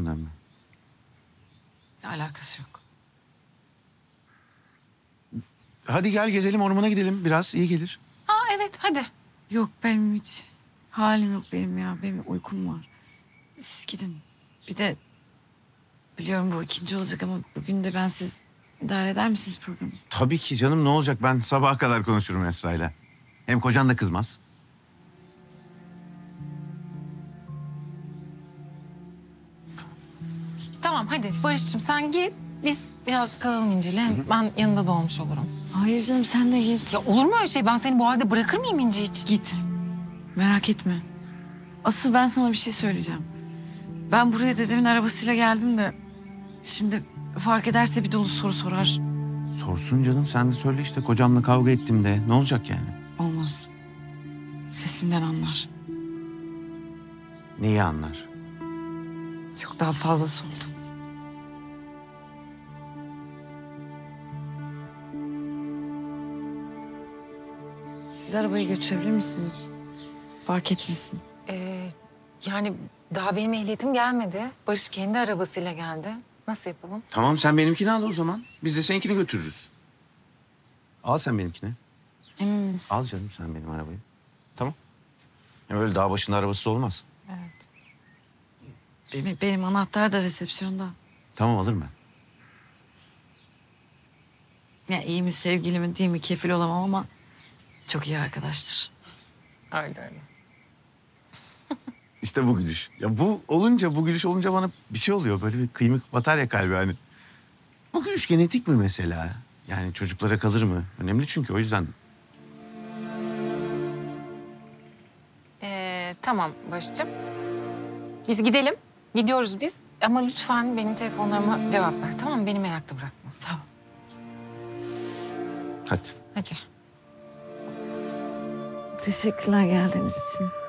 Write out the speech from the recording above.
yüzünden mi? Ne alakası yok. Hadi gel gezelim, ormana gidelim biraz, iyi gelir. Aa evet hadi. Yok benim hiç halim yok benim ya. Benim uykum var. Siz gidin. Bir de biliyorum bu ikinci olacak ama bugün de ben siz idare eder misiniz programı? Tabii ki canım, ne olacak, ben sabaha kadar konuşurum Esra'yla. Hem kocan da kızmaz. Tamam hadi Barış'cığım sen git. Biz biraz kalalım İnci'yle. Ben yanında da olmuş olurum. Hayır canım sen de git. Ya olur mu öyle şey? Ben seni bu halde bırakır mıyım İnci hiç? Git. Merak etme. Asıl ben sana bir şey söyleyeceğim. Ben buraya dedemin arabasıyla geldim de... Şimdi fark ederse bir dolu soru sorar. Sorsun canım, sen de söyle işte, kocamla kavga ettim de. Ne olacak yani? Olmaz. Sesimden anlar. Neyi anlar? Çok daha fazlası oldu. Siz arabayı götürebilir misiniz? Fark etmesin. Yani daha benim ehliyetim gelmedi. Barış kendi arabasıyla geldi. Nasıl yapalım? Tamam, sen benimkini al o zaman. Biz de seninkini götürürüz. Al sen benimkini. Emin misin? Al canım sen benim arabayı. Tamam. Ya öyle dağ başında arabası olmaz. Evet. Benim anahtar da resepsiyonda. Tamam, alırım ben. Ya iyi mi sevgili mi değil mi kefil olamam ama çok iyi arkadaştır. Öyle öyle. İşte bu gülüş. Ya bu olunca, bu gülüş olunca bana bir şey oluyor. Böyle bir kıymık batar ya kalbi hani. Bu gülüş genetik mi mesela? Yani çocuklara kalır mı? Önemli çünkü, o yüzden. Tamam Barış'cığım. Biz gidelim. Gidiyoruz biz. Ama lütfen benim telefonlarıma cevap ver. Tamam mı? Beni merakta bırakma. Tamam. Hadi. Hadi. Teşekkürler geldiğiniz için.